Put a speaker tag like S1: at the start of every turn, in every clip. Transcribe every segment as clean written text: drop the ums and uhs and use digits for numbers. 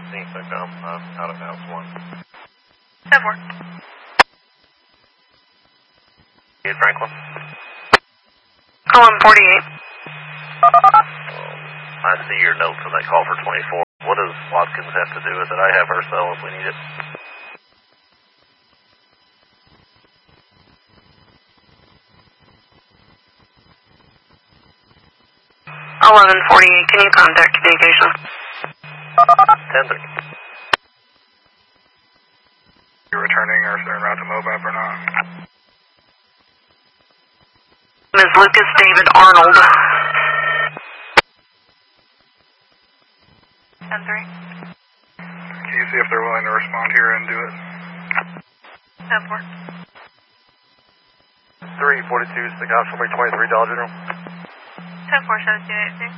S1: 16th, I found out of house 1.
S2: 10-4.
S1: Hey, Franklin?
S2: Column 48.
S1: I see your note from that call for 24. What does Watkins have to do with it? I have her cell if we need it.
S2: Can you contact communication?
S1: 10-3.
S3: You're returning or en route to Mobap or not?
S2: Ms. Lucas David Arnold. 10-3.
S3: Can you see if they're willing to respond here and do it?
S2: 10-4.
S1: 342, stick out for me, 23 Dollar General.
S2: 10-4, 1782.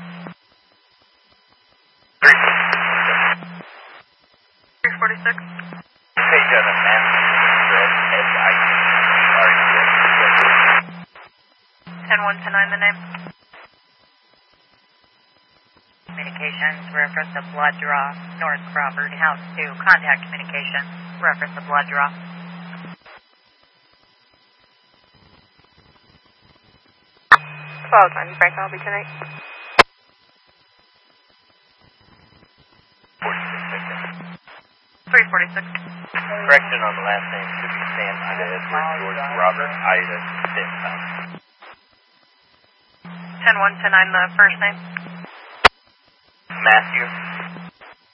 S2: 346.
S1: Hey, Devin, man.
S2: 10-1 to 9, the name.
S4: Communications, reference a blood draw, North Crawford, House 2. Contact communications, reference a blood draw.
S2: Follow time, Frank, I'll be tonight. 346.
S1: Correction on the last name should be Sam Ida Edward George Robert Ida Denton.
S2: 10-1 to 9, the first name.
S1: Matthew